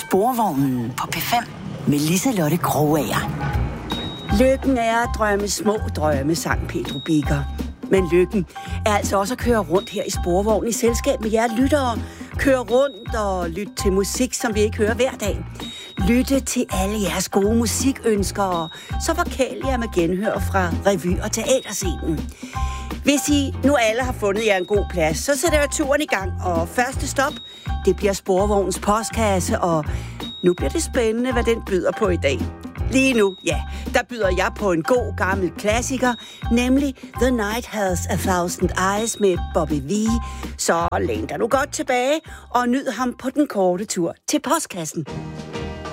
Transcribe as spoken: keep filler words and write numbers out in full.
Sporvognen på P fem med Liselotte Krogager. Lykken er at drømme små drømme, sang Pedro Biker. Men lykken er altså også at køre rundt her i Sporvognen i selskab med jer lyttere. Køre rundt og lytte til musik, som vi ikke hører hver dag. Lytte til alle jeres gode musikønsker, så forkæl jer med genhør fra revy- og teaterscenen. Hvis I nu alle har fundet jer en god plads, så sætter jeg turen i gang. Og første stop, det bliver Sporvognens postkasse, og nu bliver det spændende, hvad den byder på i dag. Lige nu, ja, der byder jeg på en god gammel klassiker, nemlig The Night Has a Thousand Eyes med Bobby V. Så læn dig nu godt tilbage og nyd ham på den korte tur til postkassen.